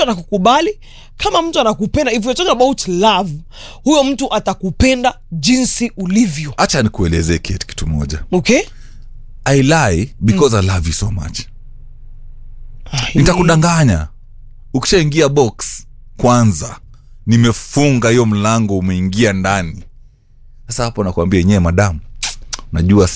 mtu anakukubali, kama mtu anakupenda, if you're talking about love, huyo mtu atakupenda jinsi ulivyo. Acha nikuelezee kitu moja. Okay? I lie because I love you so much. Nitakudanganya. Ukishaingia box kwanza, nimefunga hiyo mlango, umeingia ndani. Sasa hapo nakwambia yenyewe, madam, najua